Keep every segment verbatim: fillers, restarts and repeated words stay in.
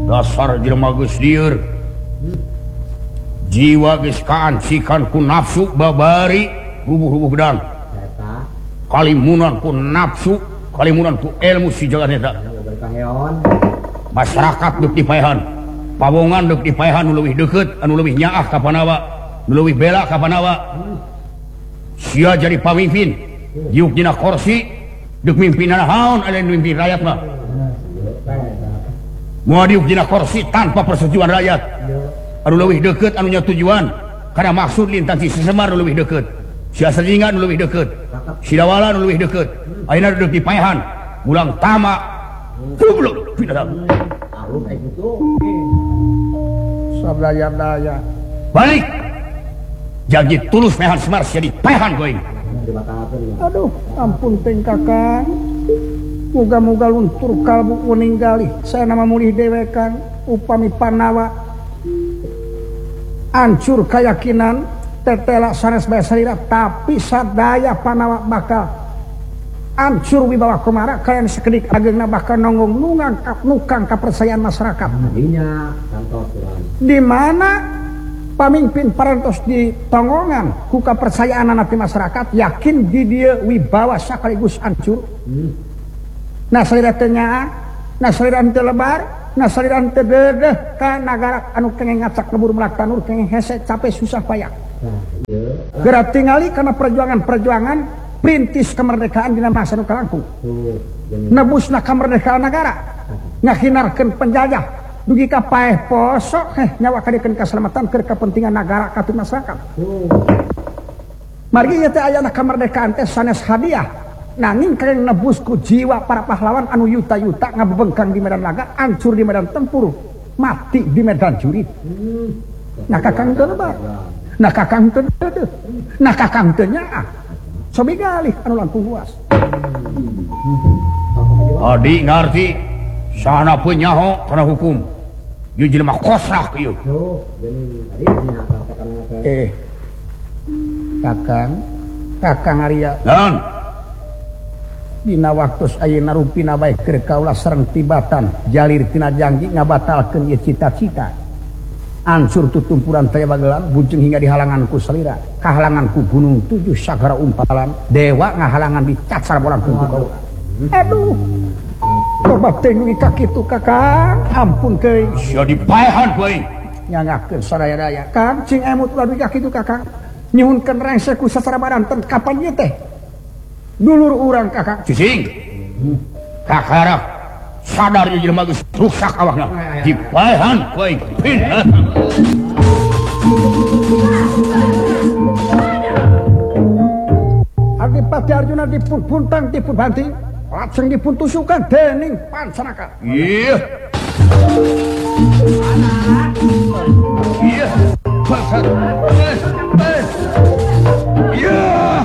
dasar jelema geus lieur jiwa geus kaancikan ku nafsu babari hubuh-hubuh gedang kalimunan ku nafsu kalimunan ku ilmu si jagat eta masyarakat deuk dipaehan pawongan deuk dipaehan nu leuwih deukeut anu leuwih nyaah ka panawa nu leuwih bela ka panawa sia jadi pamimpin diuk dina kursi deuk mimpinana haun aya mimpin rakyat mah moal diuk dina kursi tanpa persetujuan rakyat anu leuwih deukeut anu nya tujuan kana maksud lintang si Semar nu leuwih deukeut sia Saringan nu leuwih deukeut si Dawala nu leuwih deukeut ayeuna deuk dipaehan ulang tama goblok pindah sabdaya-daya balik jadi tulus mehan Semar sia dipaehan going aduh ampun teng kakang muga-muga luntur kalbu meninggali saya nama mulih dewekan upami panawa hancur keyakinan tetela sanes bae salira tapi sadaya panawa bakal hancur wibawa kumara kalian sekedik ageuna bakal nonggong nungang nukang kepercayaan masyarakat di mana pamimpin parantos di tonggongan ku kepercayaan anak masyarakat yakin di dia wibawa sakaligus hancur hmm. Nah salira teu nyaah nah salira teu lebar nah salira teu deudeuh ka nagara anu kenging ngacak lebur melak tanur kenging hese capek susah payah gerak tingali karena perjuangan-perjuangan perintis kemerdekaan dina masa nu kalangkung nebusna kemerdekaan negara ngahinarkeun penjajah dugi ka paeh poso heh nyawa kadikeun keselamatan keur kepentingan negara katu masyarakat margi ieu teh aya kemerdekaan teh sanes hadiah nanging kayang nebus ku jiwa para pahlawan anu yuta-yuta ngabebengkang di medan laga hancur di medan tempur mati di medan jurid nah kakang teu lebar nah kakang teu deudeuh nah kakang teu nyaah sobi galih anu langkung luas adi ngarti sana pun nyaho kana hukum ieu jelema kosak ieu eh kakang kakang Arya naon dina waktos ayeuna rupina bae keur kaula sareng tibatan jalir tina janji ngabatalkeun ieu cita-cita hancur tutumpuran taya bagelan bujeng hingga dihalangan ku salira kahalangan ku gunung tujuh sagara umpalan dewa ngahalangan di cacar bolang ku kaula aduh coba tengui ka kitu kakang ampun keuing sia dipaehan kuing nyangakeun sadaya-daya kan cing emut ulah ka kitu kakang nyuhunkeun rengse ku sacara badanten kapan ieu teh dulur urang kakang cicing kakara sadar ieu jelema geus rusak awakna dipaehan kuing pindah Adipati Arjuna dipun puntang dipun banting lajeng dipun tusukan dening Pancanaka iya iya pasar iya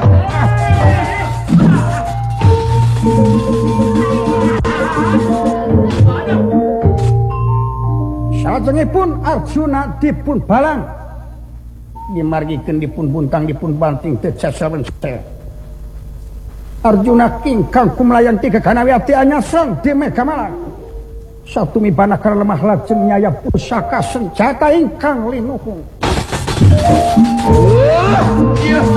salajengipun Arjuna dipun balang dimargikeun dipun buntang dipun banting teu cacawen teh Arjuna kingkang kumelayan tiga kanawiati anyasan di Megamalang satu mibana karena lemah lajeng nyaya pusaka senjata ingkang linuhung